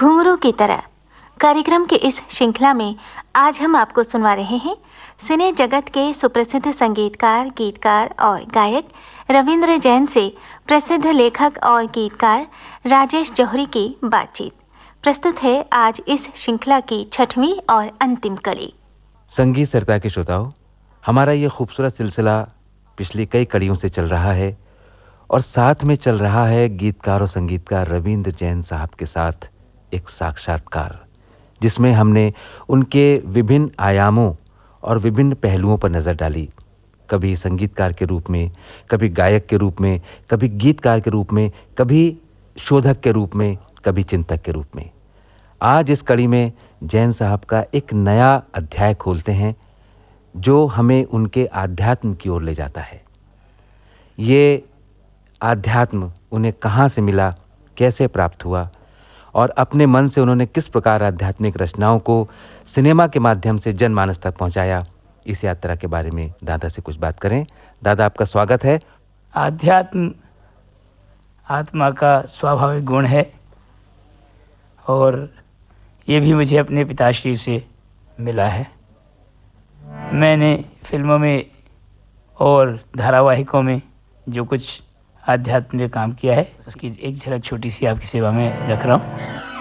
घुंघरू की तरह कार्यक्रम के इस श्रृंखला में आज हम आपको सुनवा रहे हैं सिने जगत के सुप्रसिद्ध संगीतकार, गीतकार और गायक रविंद्र जैन से प्रसिद्ध लेखक और गीतकार राजेश जौहरी की बातचीत। प्रस्तुत है आज इस श्रृंखला की 6वीं और अंतिम कड़ी। संगीत सरिता के श्रोताओं, हमारा ये खूबसूरत सिलसिला पिछली कई कड़ियों से चल रहा है और साथ में चल रहा है गीतकार और संगीतकार रविंद्र जैन साहब के साथ एक साक्षात्कार, जिसमें हमने उनके विभिन्न आयामों और विभिन्न पहलुओं पर नज़र डाली। कभी संगीतकार के रूप में, कभी गायक के रूप में, कभी गीतकार के रूप में, कभी शोधक के रूप में, कभी चिंतक के रूप में। आज इस कड़ी में जैन साहब का एक नया अध्याय खोलते हैं जो हमें उनके आध्यात्म की ओर ले जाता है। ये आध्यात्म उन्हें कहाँ से मिला, कैसे प्राप्त हुआ और अपने मन से उन्होंने किस प्रकार आध्यात्मिक रचनाओं को सिनेमा के माध्यम से जनमानस तक पहुंचाया, इस यात्रा के बारे में दादा से कुछ बात करें। दादा, आपका स्वागत है। आध्यात्म आत्मा का स्वाभाविक गुण है और ये भी मुझे अपने पिताश्री से मिला है। मैंने फिल्मों में और धारावाहिकों में जो कुछ आध्यात्म में काम किया है उसकी एक झलक छोटी सी आपकी सेवा में रख रहा हूँ।